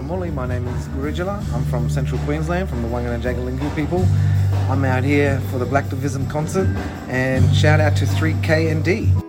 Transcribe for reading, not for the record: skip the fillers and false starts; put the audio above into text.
Mully. My name is Gurijala. I'm from Central Queensland, from the Wangan and Jagalingou people. I'm out here for the Black Divism concert, and shout out to 3K and D.